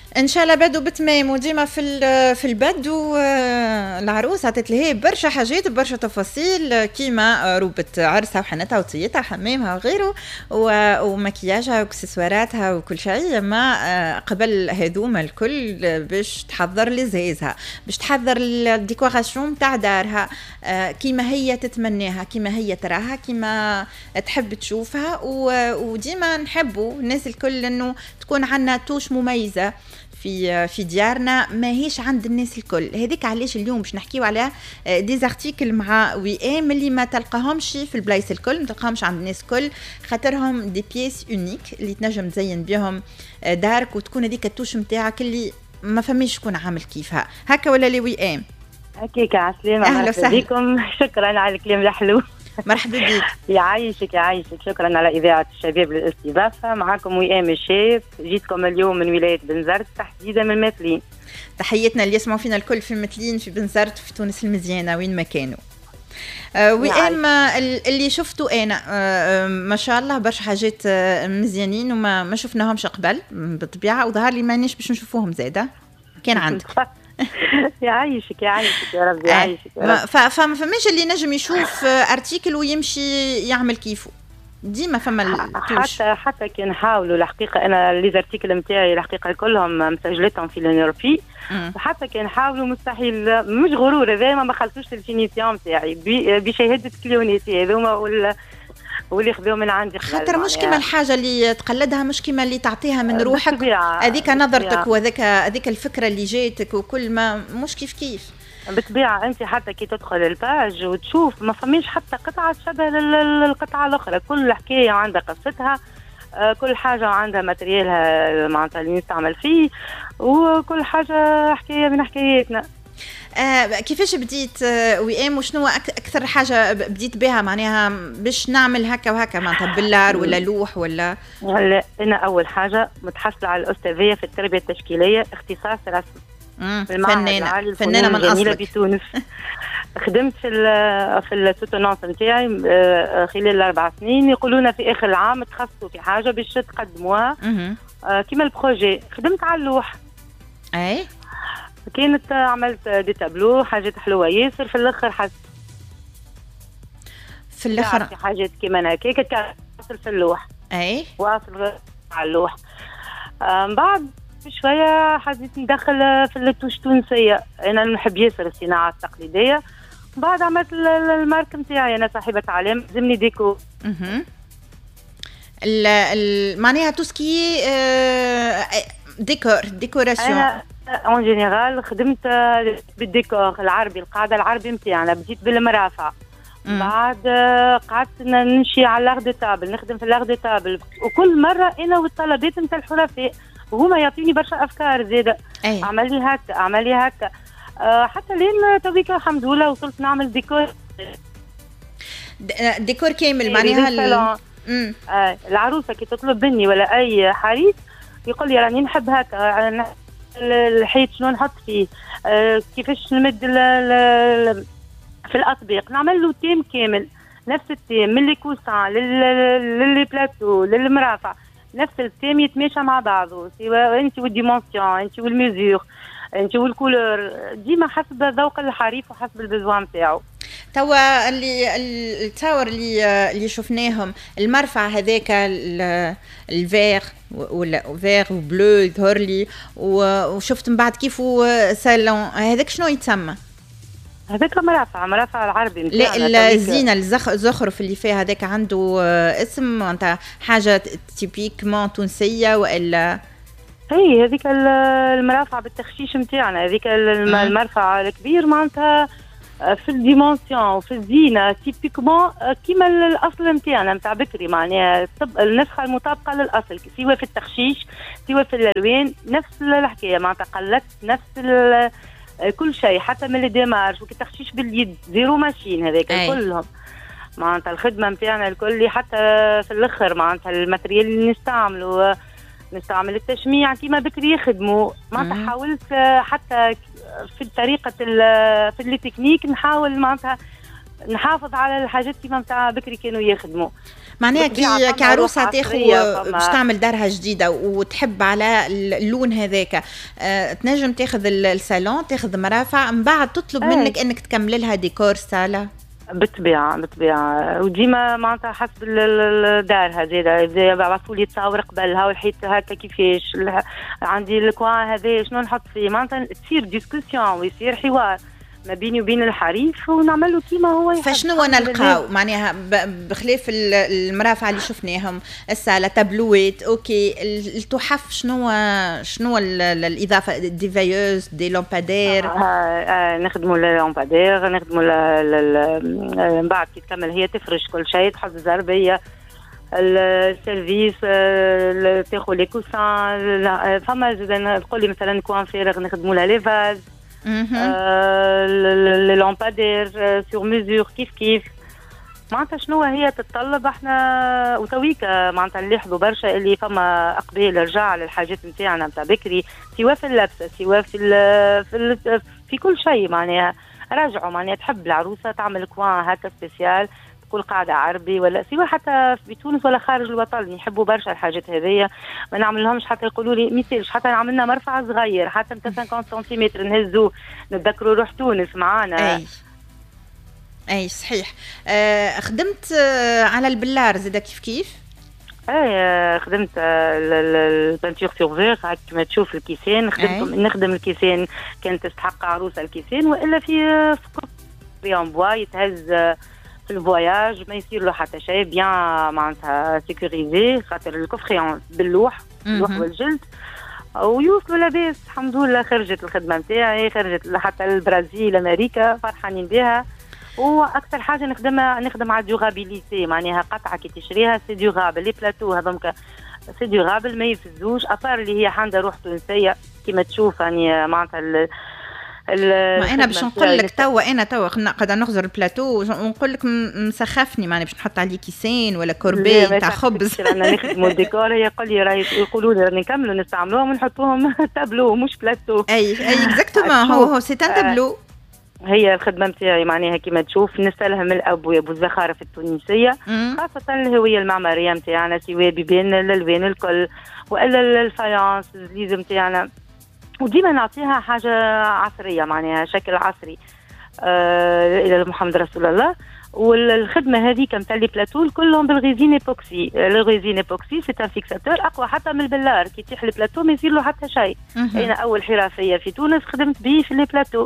ان شاء الله بدو بتمام وديما في البدو. العروس عطت لها برشا حاجات برشا تفاصيل كيما روبة عرسها وحنتها وطيتها وحمامها وغيره ومكياجها واكسسواراتها وكل شيء. ما قبل هذوما الكل باش تحضر لزازها، باش تحضر الديكوراسيون تاع دارها كيما هي تتمناها، كيما هي تراها، كيما تحب تشوفها. وديما نحبوا الناس الكل انه تكون عنا توش مميزة في ديارنا، ما هيش عند الناس الكل. هذيك علاش اليوم باش نحكيو على ديزارتيكل مع وئام اللي ما تلقاهمش في البلايص الكل، ما تلقاهمش عند الناس الكل، خاطرهم دي بيس يونيك اللي تنجم تزين بهم دارك وتكون هذيك التوش نتاعك اللي ما فماش شكون عامل كيفها هكا. ولا لي وئام؟ هكاك عسلامة، اهلا وسهلا بكم. شكرا على الكلام الحلو. مرحبا بك. يعيشك يعيشك، شكرا على إذاعة الشباب للاستضافة. معكم وئام الشيف، جيتكم اليوم من ولاية بنزرت تحديدا من متلين. تحياتنا اللي يسمعوا فينا الكل في متلين، في بنزرت، في تونس المزيانة وين ما كانوا. وإم اللي شفتوا أنا ما شاء الله برشا حاجات مزيانين وما شفناهمش قبل بالطبيعة، وظهر لي مانيش باش نشوفوهم زادة كان عندك. يعيشك يعيشك يا رب يعيشك يا رب. فماش اللي نجم يشوف ارتيكل ويمشي يعمل كيفه، ديما فما حتى كي نحاولوا الحقيقه، انا لي زارتيكل نتاعي الحقيقه كلهم مسجلتهم في لونيوربي، وحتى كي نحاولوا مستحيل، مش غرور هذا، ما خلصوش الفينيسيون نتاعي بشهاده كليونيتي هذوما واللي خذوه من عندي، خاطر مش كيما الحاجه اللي تقلدها، مش كيما اللي تعطيها من روحك، هذيك نظرتك وهذيك الفكره اللي جاتك وكل ما مش كيف بالطبيعه. انت حتى كي تدخل الباج وتشوف ما فماش حتى قطعه شبه القطعه الاخرى، كل حكايه عندها قصتها، كل حاجه عندها ماتريالها معناتها اللي نستعمل فيه، وكل حاجه حكايه من حكاياتنا. كيفاش بديت وئام، وشنو اكثر حاجه بديت بها معناها باش نعمل هكا وهكا، معناتها باللار ولا لوح ولا؟ لا، انا اول حاجه متحصله على الاستاذيه في التربيه التشكيليه، اختصاص رسم. فنانه من اصلك بتونس. خدمت في السوتونونس نتاعي خلال 4 سنين. يقولون في اخر العام تخصصوا في حاجه باش تقدموها كيما البروجي. خدمت على اللوح، اي كانت عملت دي تابلو، حاجات حلوه ياسر. في الاخر حاجات كيما هكاك كان واصل في اللوح، اي واصل على اللوح. من بعد بشويه حبيت ندخل في التوش التونسيه، انا نحب ياسر الصناعه التقليديه. بعد عملت المارك نتاعي، انا صاحبه علام، لازمني ديكو. معناها توسكي ديكوراسيون. انا اون جينيرال خدمت بالديكور العربي، القاعده العربي نتاعنا. بديت بالمرافع، بعد قعدت نمشي على لاغ دو تابل، نخدم في لاغ دو تابل، وكل مره انا والطلبات نتاع الحرفاء وهما يعطيني برشا افكار زاده. اعملي هكا حتى لين تويك الحمد لله وصلت نعمل ديكور كامل معناها العروسه كي تطلب مني ولا اي حريص يقول لي راني نحب هكا، الحيط شنو نحط فيه، كيفاش نمد في الاطباق، نعمل له تيم كامل، نفس التيم من لي كوسان للي بلاتو للمرافع، نفس التيم يتماشى مع بعضه، سواء انت والديمونسيون، انت والميزور، انت والكولور، ديما حسب ذوق الحريف وحسب البزوان نتاعو. توا اللي التصاور اللي شفناهم، المرفع هذاك الفيغ ولا فيغ وبلو يظهر لي، وشفت من بعد كيف سالون هذاك شنو يتسمى؟ هذاك مرافع العربي نتاعنا. لا الزينه الزخرف اللي فيها هذاك عنده اسم معناتها حاجه تيبيكمون تونسيه والا؟ هي هذيك المرافع بالتخشيش نتاعنا، هذيك المرفع الكبير معناتها في الديمونسيون وفي الزينه تيبيكمون كيما الاصل نتاعنا نتاع بكري، معناها النسخه المطابقه للاصل، سواء في التخشيش سواء في الالوان، نفس الحكايه معناتها قلدت نفس كل شيء، حتى من الديمارش والتخشيش باليد، زيرو ماشين هذاك كلهم معناتها الخدمه نتاعنا الكل. حتى في الاخر معناتها الماتريال اللي نستعمل التشميع كيما بكري يخدموا، معناتها حاولت حتى في طريقه في التكنيك نحاول معناتها نحافظ على الحاجات كيما نتاع بكري كانوا يخدموا. معناها كعروسه تاخذ باش تعمل دارها جديده وتحب على اللون هذاك، تنجم تاخذ الصالون، تاخذ مرافع، من بعد تطلب منك انك تكمل لها ديكور صاله. بالطبيعه وديما معناتها حسب الدار هذه يبعثوا لي تصاور قبلها والحيط هكا كيفاش عندي الكوان هذا شنو نحط فيه، معناتها تصير ديسكوسيون ويصير حوار ما بيني وبين الحريف ونعمل له كيما هو يحب. فشنو نلقاو معناها بخلاف المرافع اللي شفناهم الساله تابلوات اوكي التحف، شنو الاضافه؟ دي فايوز، دي لامبادير، نخدموا اللامبادير، نخدموا من بعد كي تكمل هي تفرش كل شيء، تحط الزربيه، السيرفيس، تاخذ لي كوسان، فما تقول لي مثلا كوان فارغ نخدموا لها لي فاز، لي لامبادير سور ميزور كيف معناتها شنو هي تتطلب. احنا وتويك معناتها نلاحظوا برشا اللي فما اقبال رجع للحاجات نتاعنا نتاع بكري، سواء في اللبسه سواء في كل شيء، معناها رجعوا معناها تحب العروسه تعمل كوان هكا سبيسيال تكون قاعده عربي ولا سواء حتى في تونس ولا خارج الوطن يحبوا برشا الحاجات هذيا. ما نعمل لهمش حتى يقولوا لي مثالش حتى عملنا مرفع صغير حتى نتا 50 سنتيمتر نهزوه نتذكروا روح تونس معانا. اي صحيح. خدمت على البلار زاده كيف؟ خدمت البانتور سور فيغ كما تشوف الكيسان، نخدم الكيسان كانت تستحق عروسه الكيسان، والا في بيان بوا يتهز في الفواياج ما يصير له حتى شيء، بيان معناتها سيكوريزي خاطر الكوفريون باللوح والجلد ويوصلوا لاباس الحمد لله. خرجت الخدمه نتاعي، خرجت حتى البرازيل امريكا فرحانين بها. واكثر حاجه نخدم على الديورابيليتي، معناها قطعه كي تشريها سي ديورابل، لي بلاتو هذوك سي ديورابل ما يفزوش، اثار اللي هي حامده روح تونسيه كما تشوف يعني معناتها ما انا باش نقول لك توا قاعده نخزر البلاتو ونقول لك مسخفني، ماني باش نحط عليه كيسين ولا كوربي تاع خبز. انا نخدموا الديكور يقول لي راهي يقولوا لي راني نكملوا نستعملوهم ونحطوهم تابلو مش بلاتو. اي اكزاكتومون هو سي ان تابلو. هي الخدمه نتاعي معناها كما تشوف نستلهم الابواب والزخارف التونسيه، خاصه الهويه المعماريه نتاعنا سواء بيبان الالوان الكل والا الفايانس الليز نتاعنا، وديما نعطيها حاجه عصريه معناها شكل عصري الى محمد رسول الله. والخدمه هذه نتاع لي بلاتو كلهم بالغيزين ايبوكسي. الغيزين ايبوكسي سي ان فيكساتور اقوى حتى من البلار، كي تيح البلاتو ما يصير له حتى شيء. انا اول حرفيه في تونس خدمت به في لي بلاتو.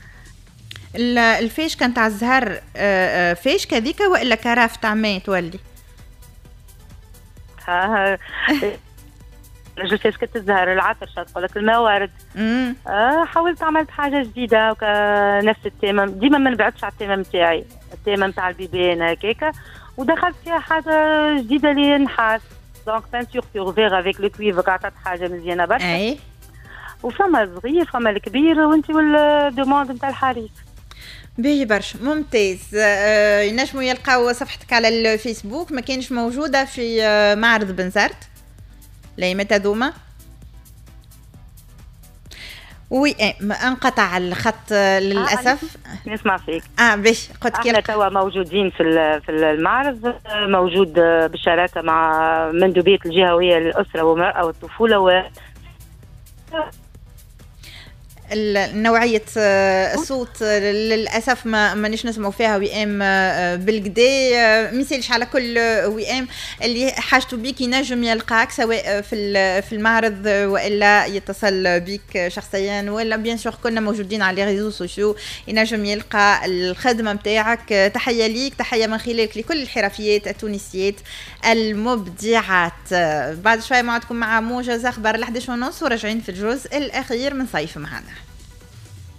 الفيش كانت على الزهر فيش كذيك والا كراف تاع ماء تولي؟ رجل فاسكة الزهر العطر تقول لك الماء وارد. حاولت عملت حاجه جديده نفس التيمم، ديما ما نبعدش على التيمم نتاعي، التيمم تاع البيبان هكاكا، ودخلت فيها حاجه جديده اللي نحاس دونك بانتور سور فيغ افيك لو كويفر، عطات حاجه مزيانه برشا. وفما الصغير فما الكبير وانت والدوموند نتاع الحريف. باهي برشا ممتاز. ينجموا يلقاو صفحتك على الفيسبوك، ما كانش موجوده في معرض بنزرت الايامات هذوما. وي انقطع الخط للاسف. نسمع فيك. باش قلت كي احنا توا موجودين في المعرض، موجود بالشراكه مع مندوبيه الجهويه للاسره والمراه والطفوله نوعية الصوت للأسف ما نش نسمعوا فيها وئام بالقدي. مثالش على كل وئام اللي حاجته بيك ينجم يلقاك سواء في المعرض وإلا يتصل بيك شخصيا، ولا بيان سور كنا موجودين على ريزو سوسيو ينجم يلقى الخدمة متاعك. تحية ليك، تحية من خلالك لكل الحرفيات التونسيات المبدعات. بعد شوية معكم مع موجز أخبار 11:30 وراجعين في الجزء الأخير من صيف معنا.